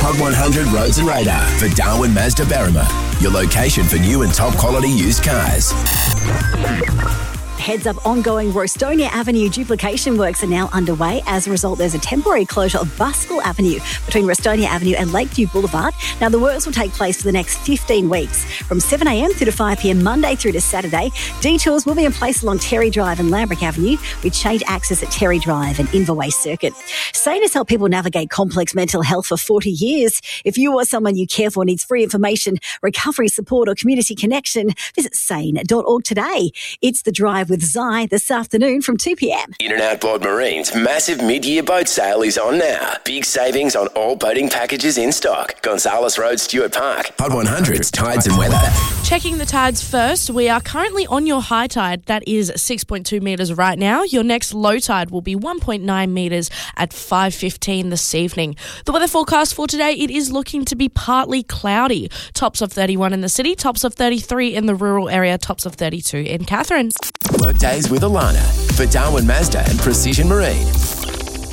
Hot 100 Roads and Radar for Darwin Mazda Berrima, your location for new and top quality used cars. Heads up, ongoing Rostonia Avenue duplication works are now underway. As a result, there's a temporary closure of Buskell Avenue between Rostonia Avenue and Lakeview Boulevard. Now, the works will take place for the next 15 weeks from 7am through to 5pm, Monday through to Saturday. Detours will be in place along Terry Drive and Lambrick Avenue with change access at Terry Drive and Inverway Circuit. SANE has helped people navigate complex mental health for 40 years. If you or someone you care for needs free information, recovery support or community connection, visit sane.org today. It's The Drive with Zai this afternoon from 2pm. In and Outboard Marine's massive mid-year boat sale is on now. Big savings on all boating packages in stock. Gonzales Road, Stuart Park. Hot 100's Tides and Weather. Checking the tides first, we are currently on your high tide. That is 6.2 metres right now. Your next low tide will be 1.9 metres at 5:15 this evening. The weather forecast for today, it is looking to be partly cloudy. Tops of 31 in the city, tops of 33 in the rural area, tops of 32 in Katherine. Workdays with Alana for Darwin Mazda and Precision Marine.